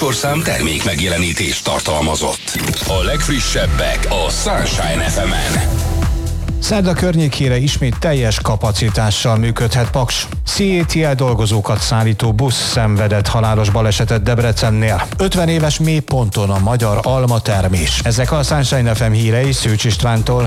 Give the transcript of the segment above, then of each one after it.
műsorszám termék megjelenítést tartalmazott. A legfrissebbek a Sunshine FM-en. Szerda környékére ismét teljes kapacitással működhet Paks. CATL dolgozókat szállító busz szenvedett halálos balesetet Debrecennél. 50 éves mélyponton a magyar almatermés. Ezek a Sunshine FM hírei Szőcs Istvántól.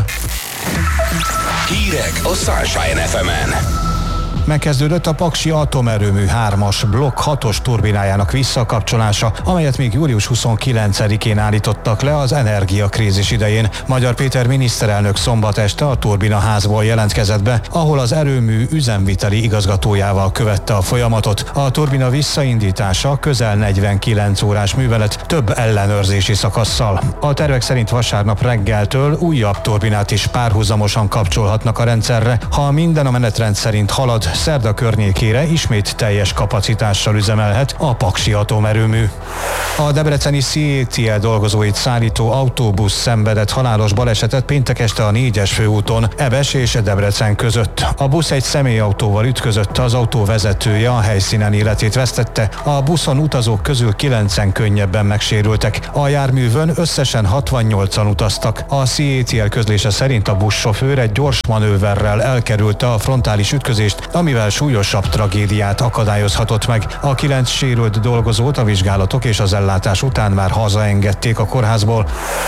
Hírek a Sunshine FM-en. Megkezdődött a paksi atomerőmű 3-as blokk 6-os turbinájának visszakapcsolása, amelyet még július 29-én állítottak le az energiakrízis idején. Magyar Péter miniszterelnök szombat este a turbinaházból jelentkezett be, ahol az erőmű üzemviteli igazgatójával követte a folyamatot. A turbina visszaindítása közel 49 órás művelet több ellenőrzési szakasszal. A tervek szerint vasárnap reggeltől újabb turbinát is párhuzamosan kapcsolhatnak a rendszerre. Ha minden a menetrend szerint halad, szerda környékére ismét teljes kapacitással üzemelhet a paksi atomerőmű. A debreceni CATL dolgozóit szállító autóbusz szenvedett halálos balesetet péntek este a 4-es főúton, Ebes és Debrecen között. A busz egy személyautóval ütközött, az autó vezetője a helyszínen életét vesztette, a buszon utazók közül 9-en könnyebben megsérültek. A járművön összesen 68-an utaztak. A CATL közlése szerint a buszsofőr egy gyors manőverrel elkerülte a frontális ütközést, amivel súlyosabb tragédiát akadályozhatott meg. A 9 sérült dolgozót a vizsgálatok és az ellátás után már hazaengedték a kórházból.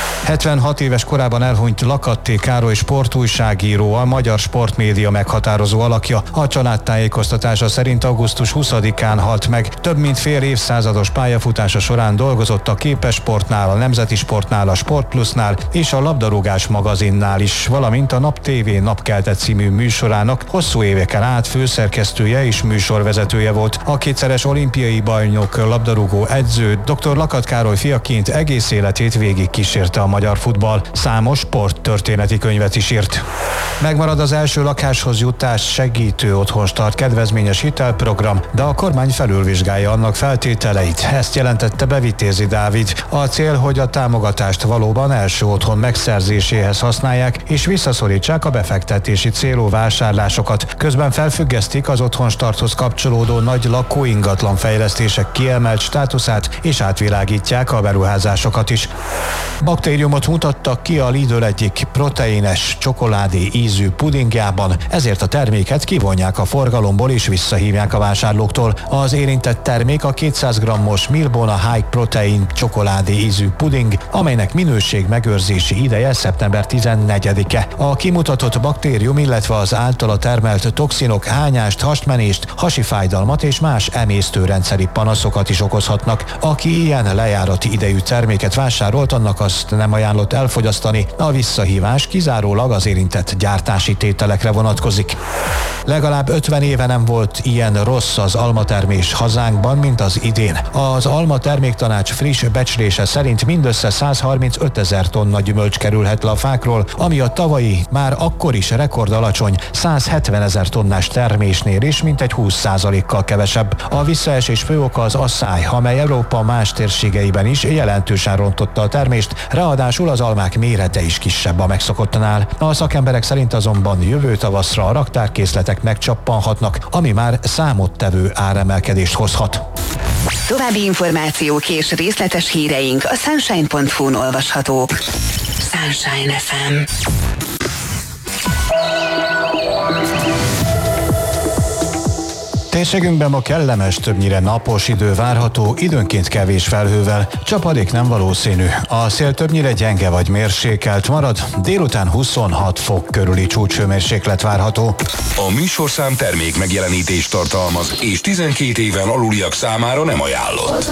76 éves korában elhunyt Lakatté Károly sportújságíró, a magyar sportmédia meghatározó alakja. A család tájékoztatása szerint augusztus 20-án halt meg. Több mint fél évszázados pályafutása során dolgozott a Képesportnál, a Nemzeti Sportnál, a Sportplusznál és a Labdarúgás magazinnál is, valamint a Nap TV Napkelte című műsorának hosszú éveken át főszerkesztője és műsorvezetője volt. A kétszeres olimpiai bajnok, labdarúgó edző dr. Lakat Károly fiaként egész életét végig kísérte a magyar futball. Számos sporttörténeti könyvet is írt. Megmarad az első lakáshoz jutás segítő otthonstart kedvezményes hitelprogram, de a kormány felülvizsgálja annak feltételeit. Ezt jelentette be Vitézi Dávid. A cél, hogy a támogatást valóban első otthon megszerzéséhez használják, és visszaszorítsák a befektetési célú vásárlásokat. Közben felfüggesztik az otthonstarthoz kapcsolódó nagy lakóingatlan fejlesztések kiemelt státuszát, és átvilágítják a beruházásokat is. Baktériumot mutattak ki a Lidl egyik proteínes, csokoládé ízű pudingjában, ezért a terméket kivonják a forgalomból és visszahívják a vásárlóktól. Az érintett termék a 200 g-os Milbona High Protein csokoládé ízű puding, amelynek minőségmegőrzési ideje szeptember 14-e. A kimutatott baktérium, illetve az általa termelt toxinok hányást, hastmenést, hasi fájdalmat és más emésztőrendszeri panaszokat is okozhatnak. Aki ilyen lejárati idejű terméket vásárolt, annak azt nem ajánlott elfogyasztani. A visszahívás kizárólag az érintett gyártási tételekre vonatkozik. Legalább 50 éve nem volt ilyen rossz az almatermés hazánkban, mint az idén. Az Alma Terméktanács friss becslése szerint mindössze 135 000 tonna gyümölcs kerülhet le a fákról, ami a tavalyi, már akkor is rekordalacsony 170 000 tonnás termésnél is mintegy 20%-kal kevesebb. A visszaesés fő oka az asszály, amely Európa más térségeiben is jelentősen rontotta a termést, ráadásul az almák mérete is kisebb a megszokottnál. A szakemberek szerint azonban jövő tavaszra a raktárkészletek megcsappanhatnak, ami már számottevő áremelkedést hozhat. További információk és részletes híreink a sunshine.hu-n olvashatók. Sunshine FM. Térségünkben ma kellemes, többnyire napos idő várható, időnként kevés felhővel, csapadék nem valószínű. A szél többnyire gyenge vagy mérsékelt marad, délután 26 fok körüli csúcshőmérséklet várható. A műsorszám termék megjelenítést tartalmaz, és 12 éven aluliak számára nem ajánlott.